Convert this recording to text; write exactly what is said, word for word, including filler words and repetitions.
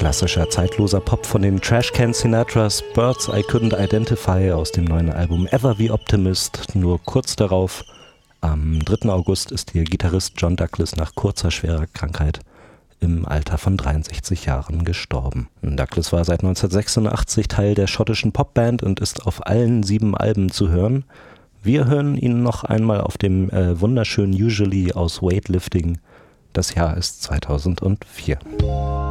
Klassischer, zeitloser Pop von den Trashcan Sinatras, Birds I Couldn't Identify aus dem neuen Album Ever the Optimist. Nur kurz darauf, am dritten August, ist ihr Gitarrist John Douglas nach kurzer, schwerer Krankheit im Alter von dreiundsechzig Jahren gestorben. Douglas war seit neunzehnhundertsechsundachtzig Teil der schottischen Popband und ist auf allen sieben Alben zu hören. Wir hören ihn noch einmal auf dem äh, wunderschönen Usually aus Weightlifting. Das Jahr ist zweitausendvier.